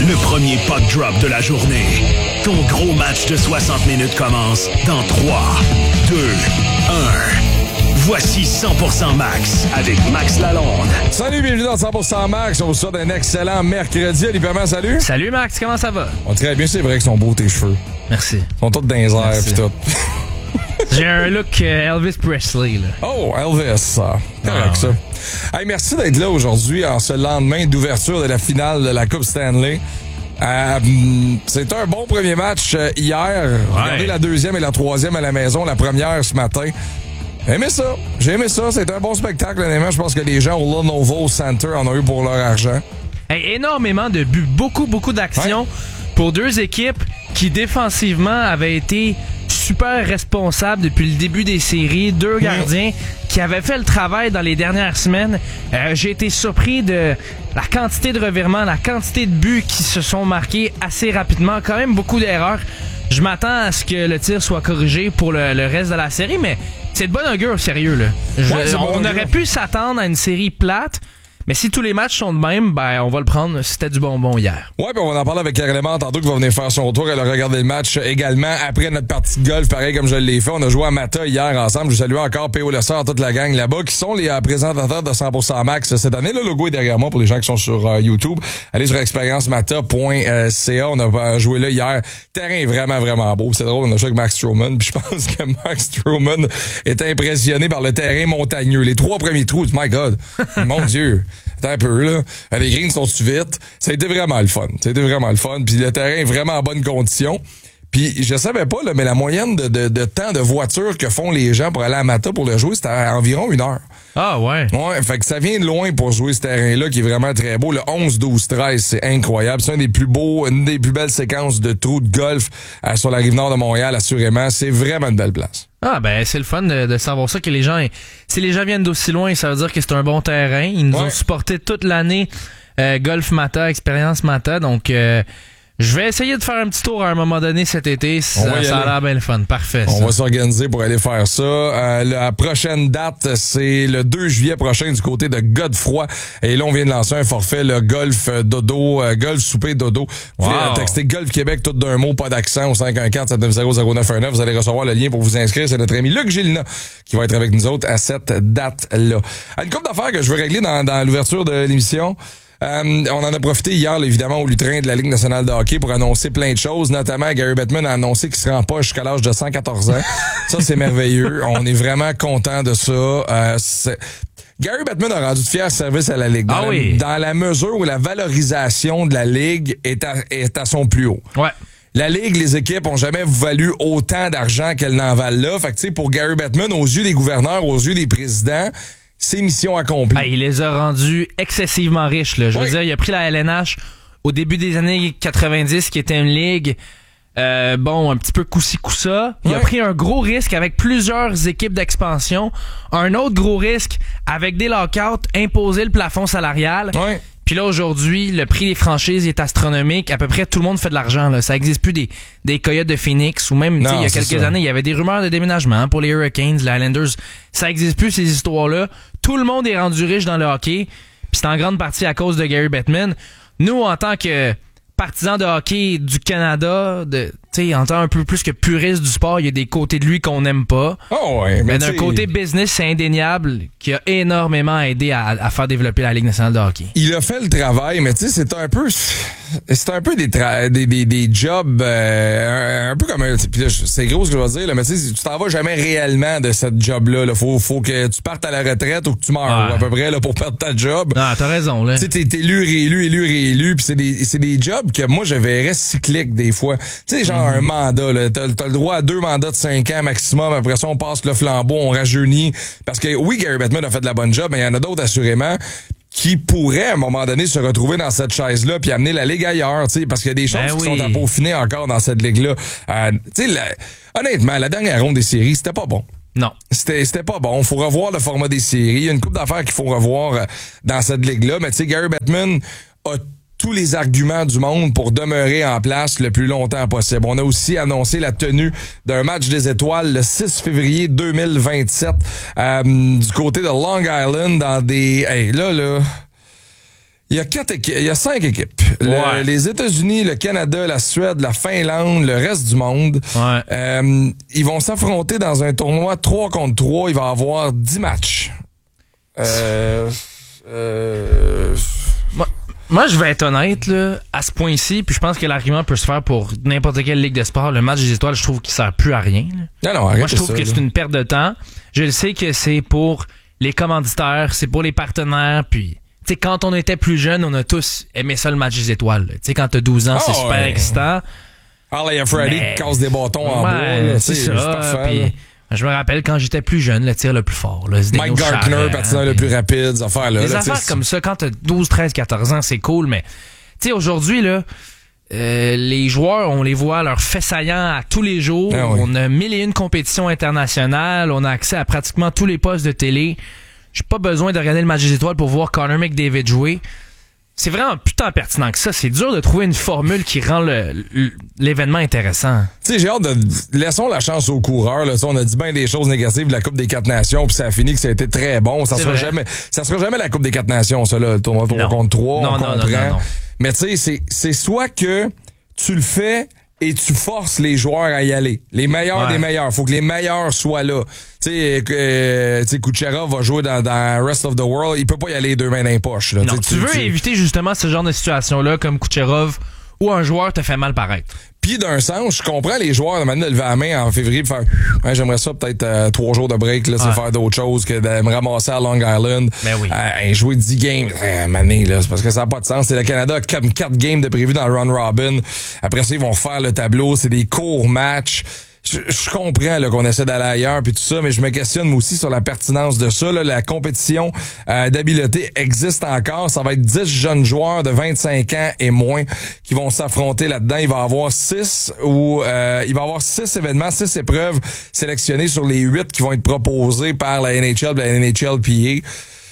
Le premier puck drop de la journée. Ton gros match de 60 minutes commence dans 3, 2, 1. Voici 100% Max avec Max Lalonde. Salut, bienvenue dans 100% Max. On vous souhaite un excellent mercredi. Olivier Perman, salut. Salut Max, comment ça va? Très bien, c'est vrai qu'ils sont beaux tes cheveux. Merci. Ils sont tous dans les airs pis tout. J'ai un look Elvis Presley, là. Oh, Elvis. Correct, ça. Hey, merci d'être là aujourd'hui en ce lendemain d'ouverture de la finale de la Coupe Stanley. C'était un bon premier match hier. Regardez la deuxième et la troisième à la maison, la première ce matin. J'ai aimé ça. C'était un bon spectacle, honnêtement. Je pense que les gens au Lenovo Center en ont eu pour leur argent. Hey, énormément de buts, beaucoup d'actions pour deux équipes qui défensivement avaient été super responsables depuis le début des séries. Deux gardiens qui avaient fait le travail dans les dernières semaines. J'ai été surpris de la quantité de revirements, la quantité de buts qui se sont marqués assez rapidement. Quand même beaucoup d'erreurs. Je m'attends à ce que le tir soit corrigé pour le reste de la série, mais c'est de bon augure, sérieux, là. On aurait pu s'attendre à une série plate, mais si tous les matchs sont de même, ben on va le prendre. C'était du bonbon hier. Ouais, puis on va en parler avec Carlément tantôt qui va venir faire son tour. Elle a regardé le match également après notre partie de golf, pareil comme je l'ai fait. On a joué à Mata hier ensemble. Je salue encore P.O. Lessard, toute la gang là-bas, qui sont les présentateurs de 100% Max cette année. Le logo est derrière moi pour les gens qui sont sur YouTube. Allez sur expériencemata.ca. On a joué là hier. Le terrain est vraiment beau. C'est drôle, on a joué avec Max Stroman. Puis je pense que Max Stroman était impressionné par le terrain montagneux. Les 3 premiers trous, my God. Mon Dieu. Attends un peu, là. Les greens sont-tu vite? Ça a été vraiment le fun. Puis le terrain est vraiment en bonne condition. Puis je savais pas, là, mais la moyenne de temps de voiture que font les gens pour aller à Mata pour le jouer, c'était à environ 1 heure. Ah ouais? Ouais, fait que ça vient de loin pour jouer ce terrain-là qui est vraiment très beau. Le 11, 12, 13, c'est incroyable. C'est une des plus belles séquences de trous de golf sur la rive nord de Montréal, assurément. C'est vraiment une belle place. Ah ben c'est le fun de savoir ça, que les gens, si les gens viennent d'aussi loin, ça veut dire que c'est un bon terrain. Ils nous ont supporté toute l'année Golf Mata, Expérience Mata, donc je vais essayer de faire un petit tour à un moment donné cet été. Ça a l'air bien le fun. Parfait. On va s'organiser pour aller faire ça. La prochaine date, c'est le 2 juillet prochain du côté de Godefroy. Et là, on vient de lancer un forfait, le Golf Dodo, Golf Souper Dodo. Vous pouvez texter Golf Québec, tout d'un mot, pas d'accent, au 514-790-0919. Vous allez recevoir le lien pour vous inscrire. C'est notre ami Luc Gélina qui va être avec nous autres à cette date-là. Une couple d'affaires que je veux régler dans l'ouverture de l'émission. On en a profité hier, là, évidemment, au lutrin de la Ligue nationale de hockey pour annoncer plein de choses. Notamment, Gary Bettman a annoncé qu'il se rend pas jusqu'à l'âge de 114 ans. Ça, c'est merveilleux. On est vraiment content de ça. Gary Bettman a rendu de fiers services à la Ligue. Dans la mesure où la valorisation de la Ligue est à son plus haut. Ouais. La Ligue, les équipes ont jamais valu autant d'argent qu'elles n'en valent là. Fait que, tu sais, pour Gary Bettman, aux yeux des gouverneurs, aux yeux des présidents, c'est mission accomplie. Il les a rendus excessivement riches, là. Je veux dire, il a pris la LNH au début des années 90, qui était une ligue, un petit peu coup-ci, coup-ça. Il a pris un gros risque avec plusieurs équipes d'expansion. Un autre gros risque avec des lockouts, imposer le plafond salarial. Ouais. Puis là, aujourd'hui, le prix des franchises est astronomique. À peu près tout le monde fait de l'argent, là. Ça existe plus des Coyotes de Phoenix ou même, il y a quelques années, il y avait des rumeurs de déménagement pour les Hurricanes, les Islanders. Ça existe plus, ces histoires-là. Tout le monde est rendu riche dans le hockey. Puis c'est en grande partie à cause de Gary Bettman. Nous, en tant que partisans de hockey du Canada, en tant un peu plus que puriste du sport, il y a des côtés de lui qu'on n'aime pas. Oh ouais, mais d'un côté business, c'est indéniable, qui a énormément aidé à faire développer la Ligue nationale de hockey. Il a fait le travail, mais tu sais, c'est un peu des jobs un peu comme c'est gros ce que je vais dire, là, mais tu sais, tu t'en vas jamais réellement de cette job-là. Faut que tu partes à la retraite ou que tu meurs à peu près là, pour perdre ta job. Ah, t'as raison, là. Tu sais, t'es élu, puis c'est des jobs que moi je verrais cycliques des fois. Tu sais, genre un mandat, là. T'as le droit à 2 mandats de 5 ans maximum. Après ça, on passe le flambeau, on rajeunit. Parce que oui, Gary Bettman a fait de la bonne job, mais il y en a d'autres assurément qui pourraient à un moment donné se retrouver dans cette chaise-là puis amener la Ligue ailleurs, tu sais, parce qu'il y a des choses qui sont à peaufiner encore dans cette Ligue-là. Tu sais, honnêtement, la dernière ronde des séries, c'était pas bon. Non. C'était pas bon. Faut revoir le format des séries. Il y a une couple d'affaires qu'il faut revoir dans cette Ligue-là. Mais tu sais, Gary Bettman a tous les arguments du monde pour demeurer en place le plus longtemps possible. On a aussi annoncé la tenue d'un match des étoiles le 6 février 2027 du côté de Long Island dans des... Hey, là... Il y a 5 équipes. Les États-Unis, le Canada, la Suède, la Finlande, le reste du monde. Ouais. Ils vont s'affronter dans un tournoi 3 contre 3. Il va y avoir 10 matchs. Moi, je vais être honnête, là, à ce point-ci, puis je pense que l'argument peut se faire pour n'importe quelle ligue de sport. Le match des étoiles, je trouve qu'il sert plus à rien. Non, moi, je trouve que c'est une perte de temps. Je le sais que c'est pour les commanditaires, c'est pour les partenaires, puis... Tu sais, quand on était plus jeune, on a tous aimé ça, le match des étoiles. Tu sais, quand t'as 12 ans, c'est super excitant. Harley et Freddy casse des bâtons en bois. C'est ça. Puis, je me rappelle quand j'étais plus jeune, le tir le plus fort. Là, Mike Gartner, patineur le plus rapide, des affaires là. Des affaires comme ça, quand t'as 12, 13, 14 ans, c'est cool, mais tu sais, aujourd'hui, là, les joueurs, on les voit leurs faits saillants à tous les jours. On a 1001 compétitions internationales, on a accès à pratiquement tous les postes de télé. J'ai pas besoin de regarder le match des étoiles pour voir Connor McDavid jouer. C'est vraiment putain pertinent que ça. C'est dur de trouver une formule qui rend l'événement intéressant. Tu sais, j'ai hâte de... Laissons la chance aux coureurs. Là. On a dit bien des choses négatives de la Coupe des 4 Nations, puis ça a fini que ça a été très bon. Ça sera jamais la Coupe des 4 Nations, ça, là, le tournoi 3 contre 3, on comprend. Non. Mais tu sais, c'est soit que tu le fais et tu forces les joueurs à y aller. Les meilleurs des meilleurs. Faut que les meilleurs soient là. Tu sais, Kucherov va jouer dans Rest of the World. Il peut pas y aller 2 mains dans les poches. Là. Non, tu veux éviter justement ce genre de situation-là comme Kucherov où un joueur te fait mal paraître. Puis d'un sens, je comprends les joueurs de maintenant de lever la main en février pour faire j'aimerais ça peut-être 3 jours de break, là, c'est faire d'autres choses que de me ramasser à Long Island. Ben oui. Jouer 10 games. Mané, là, c'est parce que ça n'a pas de sens. C'est le Canada qui a 4 games de prévu dans le Round Robin. Après ça, ils vont faire le tableau. C'est des courts matchs. Je comprends là, qu'on essaie d'aller ailleurs puis tout ça, mais je me questionne moi aussi sur la pertinence de ça. Là. La compétition d'habileté existe encore. Ça va être 10 jeunes joueurs de 25 ans et moins qui vont s'affronter là-dedans. Il va y avoir 6 événements, 6 épreuves sélectionnées sur les 8 qui vont être proposées par la NHL et la NHLPA.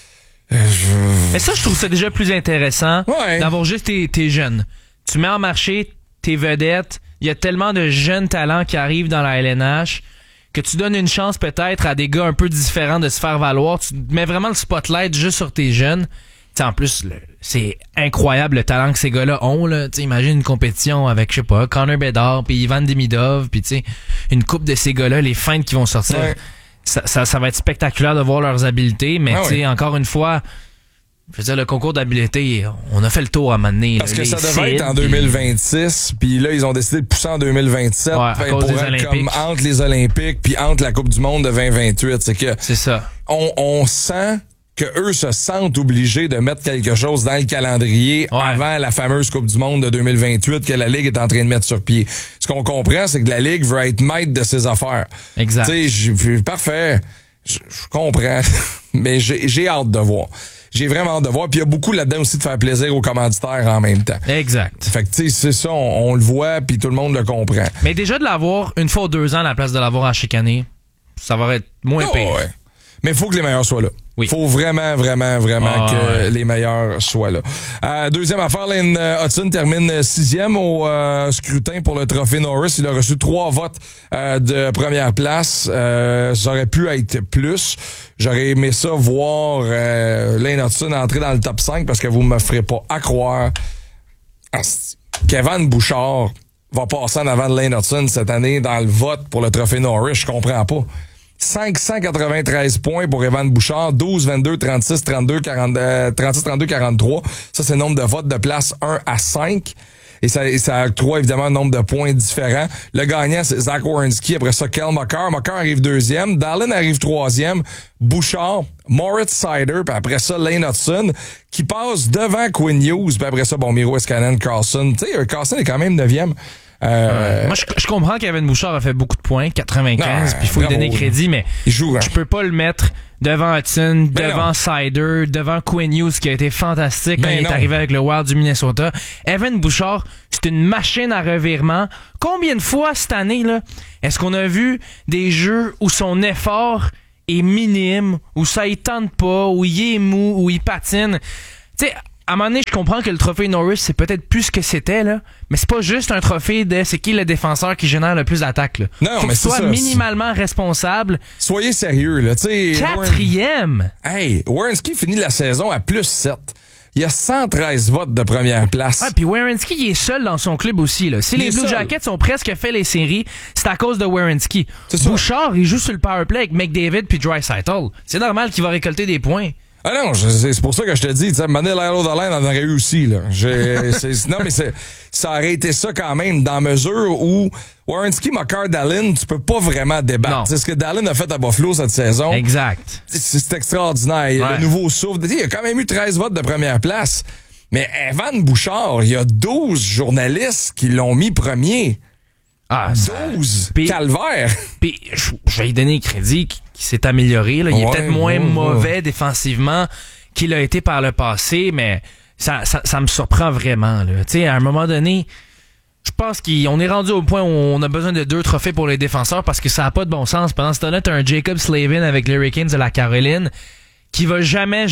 Mais ça, je trouve ça déjà plus intéressant d'avoir juste tes jeunes. Tu mets en marché tes vedettes. Il y a tellement de jeunes talents qui arrivent dans la LNH que tu donnes une chance peut-être à des gars un peu différents de se faire valoir. Tu mets vraiment le spotlight juste sur tes jeunes. T'sais, en plus, c'est incroyable le talent que ces gars-là ont. Là. Imagine une compétition avec, je sais pas, Connor Bedard, puis Ivan Demidov, puis une coupe de ces gars-là, les feintes qui vont sortir. Ouais. Ça va être spectaculaire de voir leurs habiletés, mais encore une fois... Je veux dire, le concours d'habileté, on a fait le tour à m'amener. Parce que ça devait être en 2026, puis là, ils ont décidé de pousser en 2027 pour être comme entre les Olympiques puis entre la Coupe du Monde de 2028. C'est ça. On sent que eux se sentent obligés de mettre quelque chose dans le calendrier avant la fameuse Coupe du Monde de 2028 que la Ligue est en train de mettre sur pied. Ce qu'on comprend, c'est que la Ligue veut être maître de ses affaires. Exact. Parfait. Je comprends, mais j'ai hâte de voir. J'ai vraiment hâte de voir. Puis il y a beaucoup là-dedans aussi de faire plaisir aux commanditaires en même temps. Exact. Fait que tu sais, c'est ça, on le voit, puis tout le monde le comprend. Mais déjà de l'avoir une fois ou 2 ans à la place de l'avoir à chaque année, ça va être moins pire. Ouais. Mais il faut que les meilleurs soient là. Il faut vraiment que les meilleurs soient là. Deuxième affaire, Lane Hutson termine 6e au scrutin pour le trophée Norris. Il a reçu 3 votes de première place. Ça aurait pu être plus. J'aurais aimé ça voir Lane Hutson entrer dans le top 5 parce que vous me ferez pas à croire qu'Evan Bouchard va passer en avant de Lane Hutson cette année dans le vote pour le trophée Norris. Je comprends pas. 593 points pour Evan Bouchard, 12, 22, 36, 32, 43. Ça, c'est le nombre de votes de place 1 à 5. Et ça octroie évidemment un nombre de points différents. Le gagnant, c'est Zach Werenski. Après ça, Kel Makar. Makar arrive 2e. Dallin arrive 3e. Bouchard, Moritz Seider. Puis après ça, Lane Hutson, qui passe devant Quinn Hughes. Puis après ça, Miro Escanen, Carlson. Tu sais, Carlson est quand même 9e. Moi, je comprends qu'Evan Bouchard a fait beaucoup de points, 95, puis il faut lui donner crédit, mais je peux pas le mettre devant Hudson, devant Seider, devant Quinn Hughes, qui a été fantastique quand il est arrivé avec le Wild du Minnesota. Evan Bouchard, c'est une machine à revirement. Combien de fois cette année, là, est-ce qu'on a vu des jeux où son effort est minime, où ça y tente pas, où il est mou, où il patine? Tu sais, à un moment donné, je comprends que le trophée Norris, c'est peut-être plus ce que c'était, là, mais c'est pas juste un trophée de c'est qui le défenseur qui génère le plus d'attaques, là. Non, faut mais c'est ça. Soit minimalement responsable. Soyez sérieux, là. 4e! Hey, Werenski finit la saison à plus 7. Il y a 113 votes de première place. Ouais, puis Werenski, il est seul dans son club aussi. Là. Si les Blue Jackets ont presque fait les séries, c'est à cause de Werenski. Bouchard, il joue sur le powerplay avec McDavid puis Draisaitl. C'est normal qu'il va récolter des points. Ah non, c'est pour ça que je te dis, tu sais, Manel Aerodolin en aurait eu aussi, là. Non, mais ça aurait été ça quand même, dans mesure où Werenski, Makar, Dallin, tu peux pas vraiment débattre. C'est ce que Dallin a fait à Buffalo cette saison. Exact. C'est extraordinaire. Ouais. Le nouveau souffle. Il y a quand même eu 13 votes de première place. Mais Evan Bouchard, il y a 12 journalistes qui l'ont mis premier. Ah, 12! Calvaire! Puis, je vais lui donner crédit qu'il s'est amélioré. Là. Il est peut-être moins mauvais défensivement qu'il a été par le passé, mais ça me surprend vraiment. Tu sais, à un moment donné, je pense qu'on est rendu au point où on a besoin de 2 trophées pour les défenseurs parce que ça n'a pas de bon sens. Pendant ce temps-là, t'as un Jacob Slavin avec les Hurricanes de la Caroline qui va jamais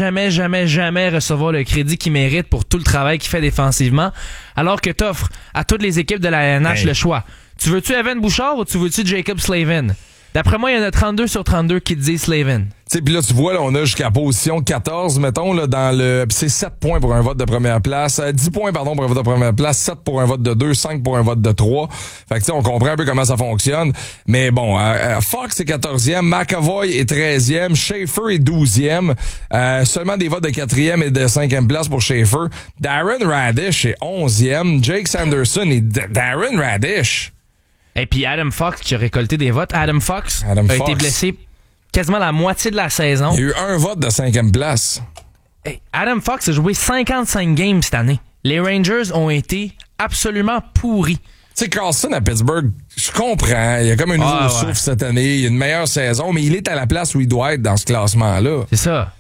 recevoir le crédit qu'il mérite pour tout le travail qu'il fait défensivement, alors que t'offres à toutes les équipes de la LNH le choix. Tu veux-tu Evan Bouchard ou tu veux-tu Jacob Slavin? D'après moi, il y en a 32 sur 32 qui te disent Slavin. Tu sais, puis là, tu vois, là, on a jusqu'à position 14, mettons, là, dans le... Puis c'est 7 points pour un vote de première place. 10 points, pardon, pour un vote de première place. 7 pour un vote de 2. 5 pour un vote de 3. Fait que, tu sais, on comprend un peu comment ça fonctionne. Mais bon, Fox est 14e. McAvoy est 13e. Schaefer est 12e. Seulement des votes de 4e et de 5e place pour Schaefer. Darren Radish est 11e. Jake Sanderson et Darren Radish. Et puis Adam Fox qui a récolté des votes. Adam Fox a été blessé quasiment la moitié de la saison. Il y a eu un vote de 5e place. Hey, Adam Fox a joué 55 games cette année. Les Rangers ont été absolument pourris. Tu sais, Carlson à Pittsburgh, je comprends. Il y a comme un nouveau souffle cette année. Il y a une meilleure saison, mais il est à la place où il doit être dans ce classement-là. C'est ça.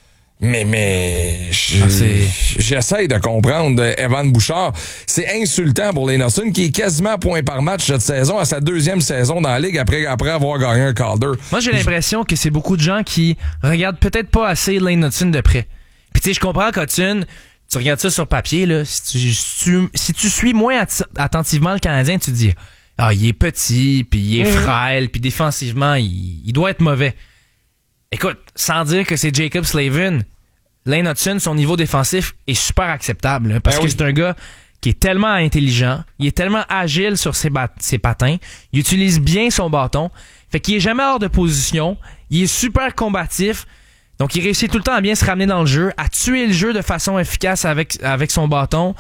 Mais j'essaye de comprendre Evan Bouchard. C'est insultant pour Lane Hutson qui est quasiment à point par match cette saison, à sa 2e saison dans la Ligue après avoir gagné un Calder. Moi, j'ai l'impression que c'est beaucoup de gens qui regardent peut-être pas assez Lane Hutson de près. Puis tu sais, je comprends qu'Hutson, tu regardes ça sur papier, là, si tu suis moins attentivement le Canadien, tu te dis il est petit, puis il est frêle, puis défensivement, il doit être mauvais. Écoute, sans dire que c'est Jacob Slavin, Lane Hutson, son niveau défensif est super acceptable. Hein, parce que c'est un gars qui est tellement intelligent, il est tellement agile sur ses patins, il utilise bien son bâton, fait qu'il est jamais hors de position, il est super combatif, donc il réussit tout le temps à bien se ramener dans le jeu, à tuer le jeu de façon efficace avec son bâton.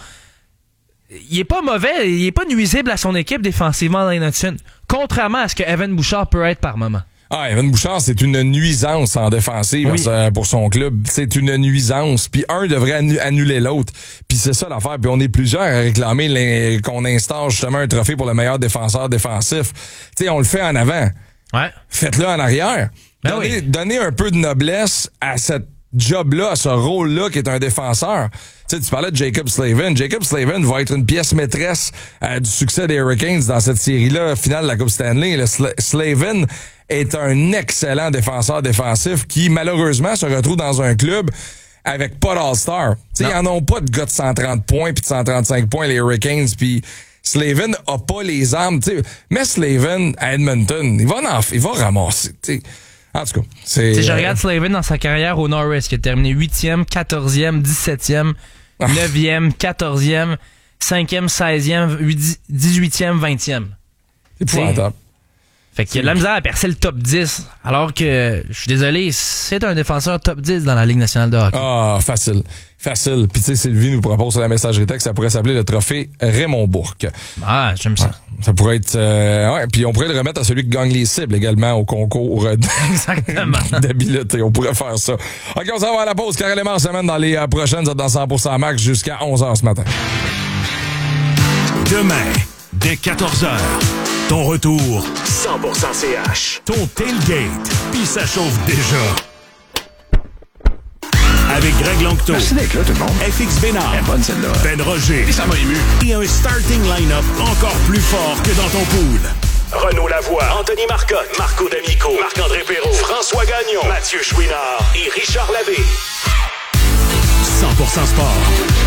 Il est pas mauvais, il est pas nuisible à son équipe défensivement, Lane Hutson, contrairement à ce que Evan Bouchard peut être par moment. Ah, Evan Bouchard, c'est une nuisance en défensive pour son club. C'est une nuisance. Puis un devrait annuler l'autre. Puis c'est ça l'affaire. Puis on est plusieurs à réclamer qu'on instaure justement un trophée pour le meilleur défenseur défensif. Tu sais, on le fait en avant. Ouais. Faites-le en arrière. Donnez un peu de noblesse à cette job-là, à ce rôle-là qui est un défenseur. Tu sais, tu parlais de Jacob Slavin. Jacob Slavin va être une pièce maîtresse du succès des Hurricanes dans cette série-là, finale de la Coupe Stanley. Slavin est un excellent défenseur défensif qui, malheureusement, se retrouve dans un club avec pas d'All-Star. Tu sais, ils n'en ont pas de gars de 130 points puis de 135 points, les Hurricanes, puis Slavin a pas les armes. Tu sais, mais Slavin à Edmonton, il va ramasser, tu sais. En tout cas, c'est... Je regarde Slavin dans sa carrière au Norris, qui a terminé 8e, 14e, 17e, 9e, 14e, 5e, 16e, 18e, 20e. C'est épouvantable. Fait qu'il y a de la misère à percer le top 10, alors que, je suis désolé, c'est un défenseur top 10 dans la Ligue nationale de hockey. Ah, facile. Puis tu sais, Sylvie nous propose sur la messagerie texte, ça pourrait s'appeler le trophée Raymond Bourque. Ah, j'aime ça. Ça pourrait être... puis on pourrait le remettre à celui qui gagne les cibles également au concours d'habileté. On pourrait faire ça. OK, on s'en va à la pause. Carrément en semaine dans les prochaines, dans 100% Max jusqu'à 11h ce matin. Demain, dès 14h, ton retour 100% CH. Ton tailgate, puis ça chauffe déjà. Avec Greg Langto. Merci d'être là, tout le monde. FX Bénard. Elle est bonne, celle-là. Ben Roger. Et ça m'a ému. Et un starting line-up encore plus fort que dans ton pool. Renaud Lavoie, Anthony Marcotte, Marco D'Amico, Marc-André Perrault, François Gagnon, Mathieu Chouinard et Richard Labbé. 100% Sport.